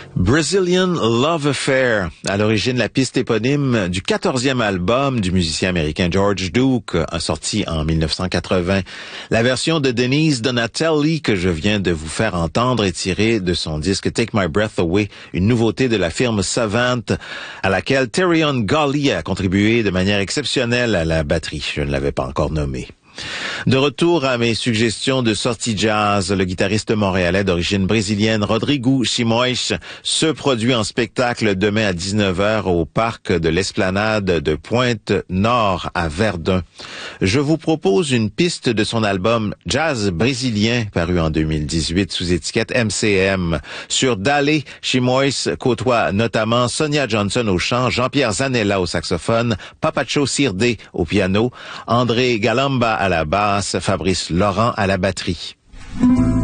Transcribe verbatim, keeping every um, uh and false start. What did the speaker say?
Brazilian Love Affair, à l'origine la piste éponyme du quatorzième album du musicien américain George Duke, sorti en mille neuf cent quatre-vingts. La version de Denise Donatelli que je viens de vous faire entendre est tirée de son disque Take My Breath Away, une nouveauté de la firme Savant, à laquelle Terrion Golly a contribué de manière exceptionnelle à la batterie. Je ne l'avais pas encore nommé. De retour à mes suggestions de sortie jazz, le guitariste montréalais d'origine brésilienne Rodrigo Simões se produit en spectacle demain à dix-neuf heures au parc de l'Esplanade de Pointe-Nord à Verdun. Je vous propose une piste de son album Jazz brésilien paru en deux mille dix-huit sous étiquette M C M. Sur Dale, Simões côtoie notamment Sonia Johnson au chant, Jean-Pierre Zanella au saxophone, Papacho Sirde au piano, André Galamba à la basse, Fabrice Laurent à la batterie.